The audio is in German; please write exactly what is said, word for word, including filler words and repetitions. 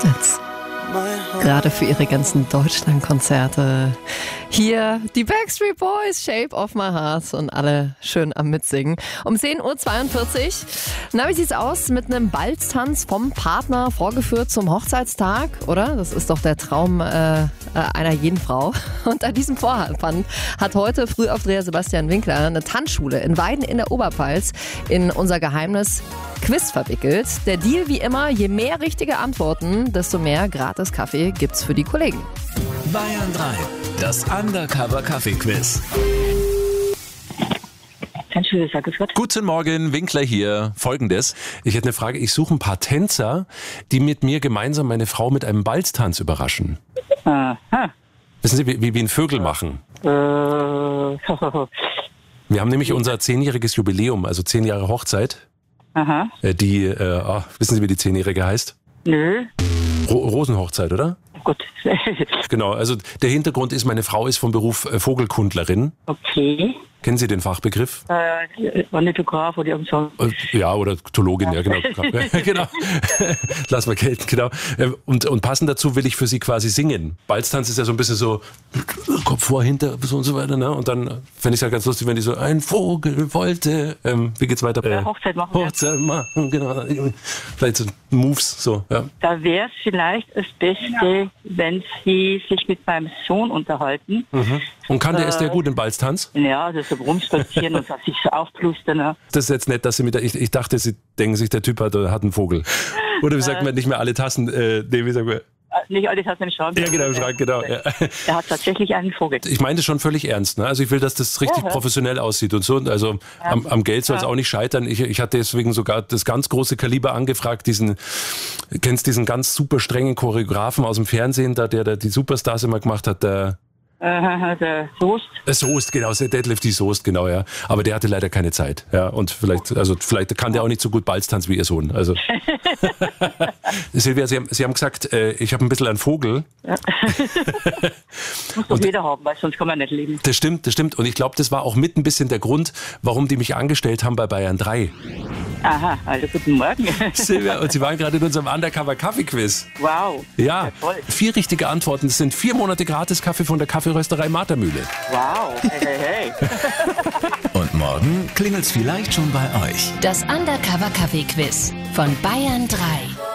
Chemnitz. Gerade für ihre ganzen Deutschlandkonzerte. Hier die Backstreet Boys, Shape of My Heart und alle schön am Mitsingen. Um zehn Uhr zweiundvierzig. Na, wie sieht's aus mit einem Balztanz vom Partner vorgeführt zum Hochzeitstag, oder? Das ist doch der Traum äh, einer jeden Frau. Und an diesem Vorhaben hat heute Frühaufdreher Sebastian Winkler eine Tanzschule in Weiden in der Oberpfalz in unser Geheimes Quiz verwickelt. Der Deal wie immer, je mehr richtige Antworten, desto mehr gratis Kaffee gibt's für die Kollegen. Bayern drei, das Undercover-Kaffee-Quiz. Guten Morgen, Winkler hier. Folgendes. Ich hätte eine Frage. Ich suche ein paar Tänzer, die mit mir gemeinsam meine Frau mit einem Balztanz überraschen. Aha. Wissen Sie, wie, wie ein Vögel machen? Äh. Wir haben nämlich unser zehnjähriges Jubiläum, also zehn Jahre Hochzeit. Aha. Äh, die, äh, oh, wissen Sie, wie die zehnjährige heißt? Nö. Ro- Rosenhochzeit, oder? Oh Gott. Genau, also der Hintergrund ist, meine Frau ist vom Beruf äh, Vogelkundlerin. Okay. Kennen Sie den Fachbegriff? Äh, Ornithograph oder irgend so. Äh, Ja, oder Thologin, ja, genau. genau. Lass mal gelten, genau. Äh, Und, und passend dazu will ich für Sie quasi singen. Balztanz ist ja so ein bisschen so Kopf vor, hinter, so und so weiter, ne? Und dann fände ich es halt ganz lustig, wenn die so, ein Vogel wollte, ähm, wie geht's weiter? Äh, Hochzeit machen. Hochzeit machen, genau. Vielleicht so Moves, so, ja. Da wäre es vielleicht das Beste, wenn Sie sich mit meinem Sohn unterhalten. Mhm. Und kann der, Äh, ist der gut im Balztanz? Ja, das so rumspazieren und sich so aufplustern. Ne? Das ist jetzt nett, dass Sie mit der, ich, ich dachte, Sie denken sich, der Typ hat, hat einen Vogel. Oder wie sagt man, nicht mehr alle Tassen, äh, nee, wie sagt man? Äh, Nicht alles hat im Schrank. Ja, genau, im Schrank, genau. Ja. Er hat tatsächlich einen Vogel. Ich meine das schon völlig ernst. Ne? Also ich will, dass das richtig Ja, ja. professionell aussieht und so. Also am, am Geld soll es Ja. auch nicht scheitern. Ich, ich hatte deswegen sogar das ganz große Kaliber angefragt. Diesen, kennst diesen ganz super strengen Choreografen aus dem Fernsehen, da, der, der die Superstars immer gemacht hat, der Äh, der Soest. äh, Soest, genau, der Deadlift die Soest, genau, ja. Aber der hatte leider keine Zeit. Ja. Und vielleicht, also vielleicht kann der auch nicht so gut Balztanz wie ihr Sohn. Also Silvia, Sie haben, Sie haben gesagt, äh, ich habe ein bisschen einen Vogel. Muss doch jeder haben, weil sonst kann man nicht leben. Das stimmt, das stimmt. Und ich glaube, das war auch mit ein bisschen der Grund, warum die mich angestellt haben bei Bayern drei. Aha, also guten Morgen. Silvia, und Sie waren gerade in unserem Undercover-Kaffee-Quiz. Wow. Ja, Ja, toll. vier richtige Antworten. Das sind vier Monate Gratis-Kaffee von der Kaffeerösterei Martermühle. Wow. Hey, hey, hey. Und morgen klingelt's vielleicht schon bei euch. Das Undercover Kaffee Quiz von Bayern drei.